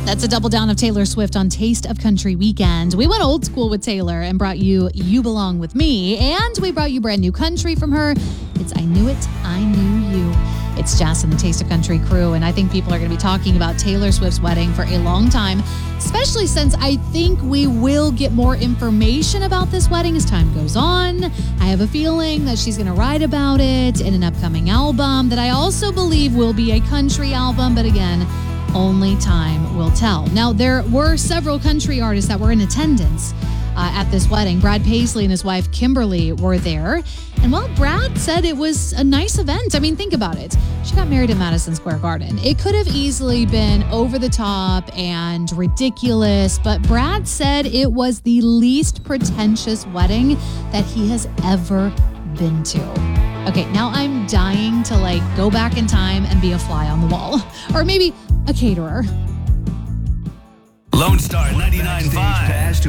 That's a double down of Taylor Swift on Taste of Country Weekend. We went old school with Taylor and brought you You Belong With Me, and we brought you brand new country from her. It's I Knew It, I Knew You. It's Jess and the Taste of Country crew, and I think people are going to be talking about Taylor Swift's wedding for a long time, especially since I think we will get more information about this wedding as time goes on. I have a feeling that she's going to write about it in an upcoming album that I also believe will be a country album, but again, only time will tell. Now, there were several country artists that were in attendance at this wedding. Brad Paisley and his wife, Kimberly, were there. And well, Brad said it was a nice event. I mean, think about it. She got married at Madison Square Garden. It could have easily been over the top and ridiculous, but Brad said it was the least pretentious wedding that he has ever been to. Okay, now I'm dying to go back in time and be a fly on the wall. Or maybe a caterer. Lone Star 99.5.